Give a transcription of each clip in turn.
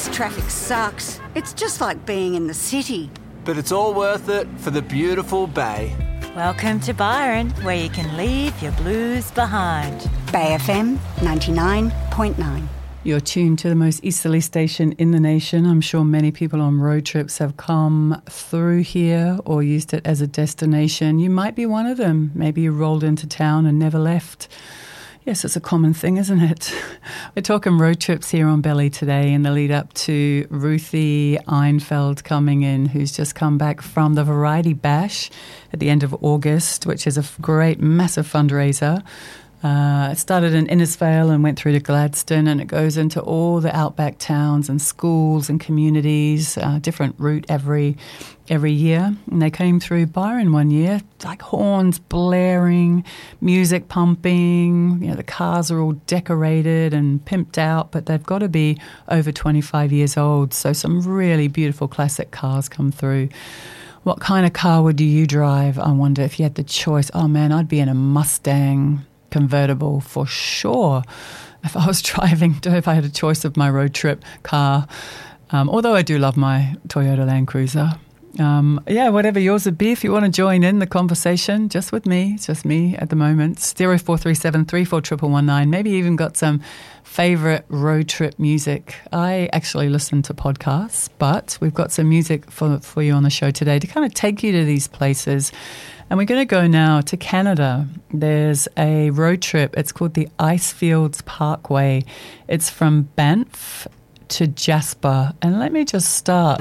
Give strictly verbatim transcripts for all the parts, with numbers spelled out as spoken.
This traffic sucks. It's just like being in the city. But it's all worth it for the beautiful bay. Welcome to Byron, where you can leave your blues behind. Bay F M ninety-nine point nine. You're tuned to the most easterly station in the nation. I'm sure many people on road trips have come through here or used it as a destination. You might be one of them. Maybe you rolled into town and never left. Yes, it's a common thing, isn't it? We're talking road trips here on Belly today in the lead up to Ruthie Einfeld coming in, who's just come back from the Variety Bash at the end of August, which is a great, massive fundraiser. Uh, it started in Innisfail and went through to Gladstone, and it goes into all the outback towns and schools and communities, uh, different route every every year. And they came through Byron one year, like horns blaring, music pumping. You know, the cars are all decorated and pimped out, but they've got to be over twenty-five years old. So some really beautiful classic cars come through. What kind of car would you drive? I wonder if you had the choice. Oh man, I'd be in a Mustang convertible for sure if I was driving, if I had a choice of my road trip car, um, although I do love my Toyota Land Cruiser. Um, yeah, whatever yours would be, if you want to join in the conversation, just with me, it's just me at the moment, zero four three seven, three four one one one nine. Maybe you even got some favourite road trip music. I actually listen to podcasts, but we've got some music for, for you on the show today to kind of take you to these places. And we're going to go now to Canada. There's a road trip. It's called the Icefields Parkway. It's from Banff to Jasper. And let me just start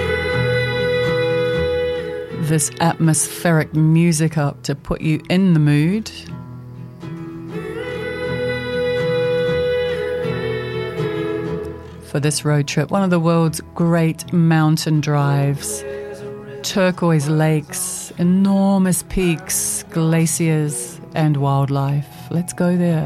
this atmospheric music up to put you in the mood. For this road trip, one of the world's great mountain drives. Turquoise lakes, enormous peaks, glaciers, and wildlife. Let's go there.